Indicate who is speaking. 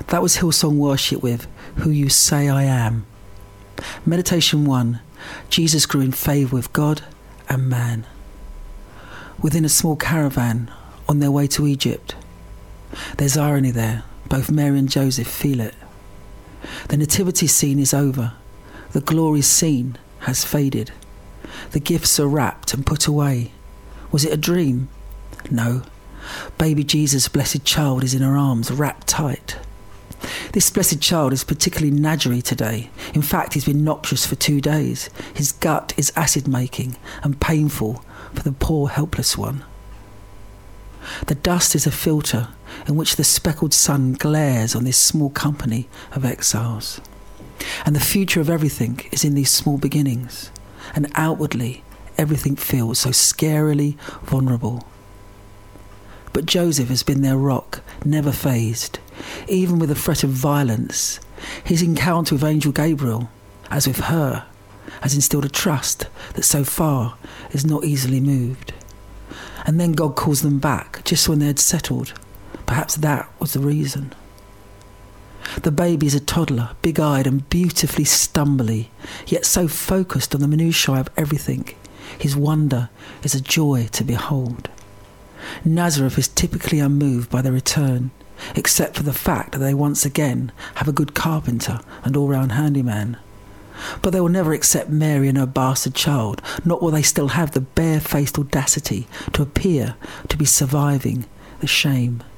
Speaker 1: That was Hillsong Worship with Who You Say I Am. Meditation 1. Jesus grew in favour with God and man. Within a small caravan on their way to Egypt. There's irony there. Both Mary and Joseph feel it. The nativity scene is over. The glory scene has faded. The gifts are wrapped and put away. Was it a dream? No. Baby Jesus, blessed child, is in her arms, wrapped tight. This blessed child is particularly nadgery today. In fact, he's been noxious for 2 days. His gut is acid-making and painful for the poor helpless one. The dust is a filter in which the speckled sun glares on this small company of exiles. And the future of everything is in these small beginnings. And outwardly, everything feels so scarily vulnerable. But Joseph has been their rock, never phased. Even with the threat of violence, his encounter with Angel Gabriel, as with her, has instilled a trust that so far is not easily moved. And then God calls them back, just when they had settled. Perhaps that was the reason. The baby is a toddler, big-eyed and beautifully stumbly, yet so focused on the minutiae of everything. His wonder is a joy to behold. Nazareth is typically unmoved by their return, except for the fact that they once again have a good carpenter and all-round handyman. But they will never accept Mary and her bastard child, not while they still have the bare-faced audacity to appear to be surviving the shame.